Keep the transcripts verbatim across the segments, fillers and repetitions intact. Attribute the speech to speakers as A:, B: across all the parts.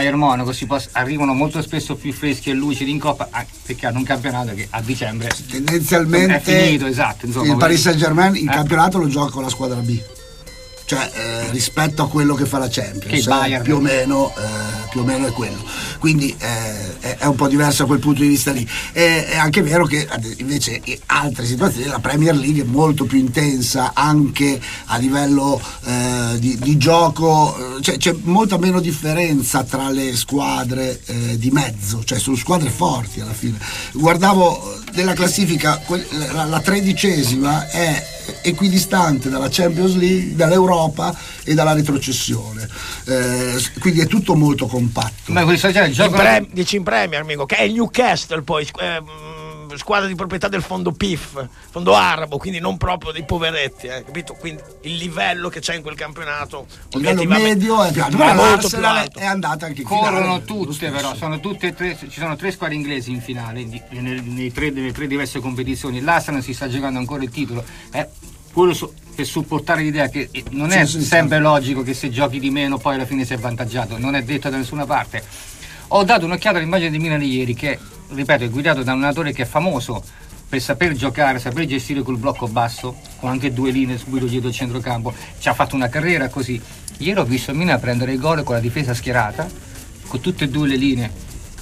A: Bayern Monaco si poss- arrivano molto spesso più freschi e lucidi in Coppa, ah, perché hanno un campionato che a dicembre
B: tendenzialmente
A: è finito, esatto, insomma,
B: il Paris Saint-Germain il
A: eh.
B: campionato lo gioca con la squadra B, cioè eh, rispetto a quello che fa la Champions,
A: che
B: eh, più o meno eh, più o meno è quello, quindi eh, è, è un po' diverso da quel punto di vista lì. È, è anche vero che invece in altre situazioni la Premier League è molto più intensa anche a livello eh, di, di gioco, cioè, c'è molta meno differenza tra le squadre eh, di mezzo, cioè sono squadre forti alla fine. Guardavo della classifica, la, la tredicesima è equidistante dalla Champions League, dall'Europa e dalla retrocessione, eh, quindi è tutto molto compatto.
A: Ma questo già il gioco
C: in pre- dici in Premier, amico, che è il Newcastle, poi eh, squadra di proprietà del fondo P I F, fondo arabo, quindi non proprio dei poveretti, eh, capito? Quindi il livello che c'è in quel campionato,
B: il livello medio è più alto, ma l'Arsenal è andata anche in
A: corrono
B: finale,
A: tutte, però sono tutte e tre, ci sono tre squadre inglesi in finale di, nei, nei tre, nelle tre diverse competizioni. L'Arsenal si sta giocando ancora il titolo, eh, quello su, per supportare l'idea che non è sì, sì, sempre sì. logico che se giochi di meno poi alla fine sei avvantaggiato, non è detto da nessuna parte. Ho dato un'occhiata all'immagine di Milan ieri che, ripeto, è guidato da un allenatore che è famoso per saper giocare, saper gestire col blocco basso, con anche due linee subito dietro il centrocampo, ci ha fatto una carriera così. Ieri ho visto il Milan prendere il gol con la difesa schierata, con tutte e due le linee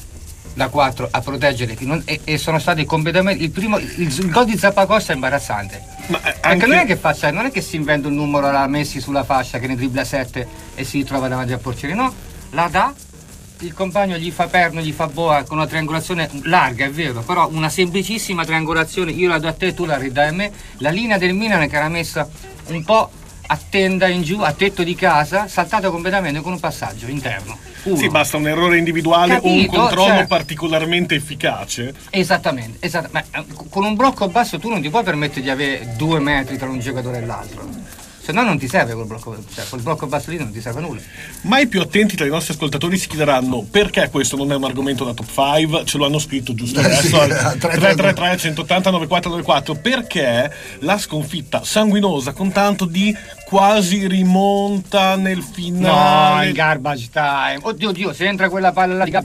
A: da quattro a proteggere, non, e, e sono stati completamente il primo il, il gol di Zappacosta è imbarazzante, ma anche... perché non è che faccia non è che si inventa un numero la Messi sulla fascia che ne dribbla sette e si ritrova davanti al portiere, no, la dà, il compagno gli fa perno, gli fa boa con una triangolazione larga, è vero, però una semplicissima triangolazione, io la do a te, tu la ridai a me. La linea del Milan che era messa un po' a tenda in giù, a tetto di casa, saltata completamente con un passaggio interno. Uno.
D: Sì, basta un errore individuale, capito, o un controllo cioè, particolarmente efficace.
A: Esattamente, esatt- ma con un blocco basso tu non ti puoi permettere di avere due metri tra un giocatore e l'altro. Se no non ti serve quel blocco, cioè quel blocco basso lì non ti serve a nulla.
D: Ma i più attenti tra i nostri ascoltatori si chiederanno perché questo non è un argomento da top cinque, ce lo hanno scritto giusto adesso al tre tre tre centottanta novantaquattro novantaquattro, perché la sconfitta sanguinosa con tanto di quasi rimonta nel finale.
A: No, il garbage time. Oddio, oddio, se entra quella palla là di